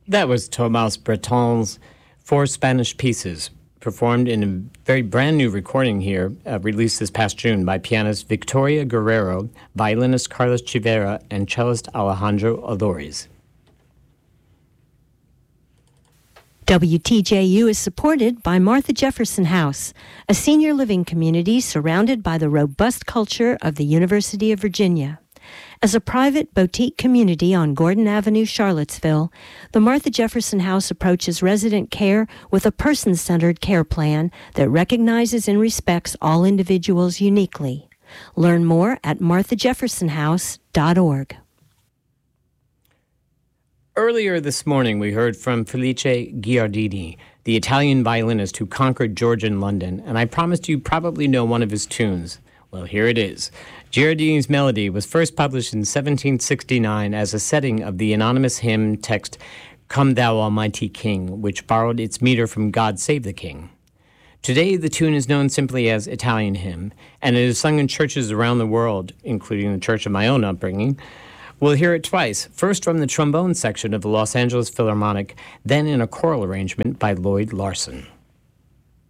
That was Thomas Breton's Four Spanish Pieces, performed in a very brand new recording here, released this past June by pianist Victoria Guerrero, violinist Carlos Chivera, and cellist Alejandro Adores. WTJU is supported by Martha Jefferson House, a senior living community surrounded by the robust culture of the University of Virginia. As a private boutique community on Gordon Avenue, Charlottesville, the Martha Jefferson House approaches resident care with a person-centered care plan that recognizes and respects all individuals uniquely. Learn more at marthajeffersonhouse.org. Earlier this morning, we heard from Felice Giardini, the Italian violinist who conquered Georgian London, and I promised you probably know one of his tunes. Well, here it is. Giardini's melody was first published in 1769 as a setting of the anonymous hymn text, Come Thou Almighty King, which borrowed its meter from God Save the King. Today, the tune is known simply as Italian Hymn, and it is sung in churches around the world, including the church of my own upbringing. We'll hear it twice, first from the trombone section of the Los Angeles Philharmonic, then in a choral arrangement by Lloyd Larson.